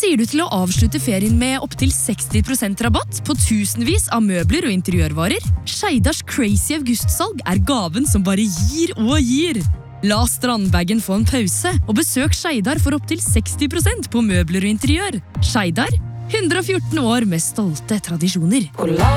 sier du til å avslutte ferien med opptil 60% rabatt på tusenvis av møbler og interiørvarer? Skeidars crazy augustsalg gaven som bare gir og gir. La strandbagen få en pause, og besøk Skeidar for opptil 60% på møbler og interiør. Skeidar, 114 år med stolte tradisjoner.